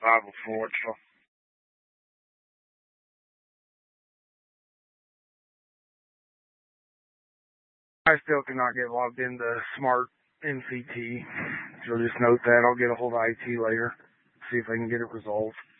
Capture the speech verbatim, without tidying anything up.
five oh four, so. I still cannot get logged into Smart M C T, so just note that. I'll get a hold of I T later, see if I can get it resolved.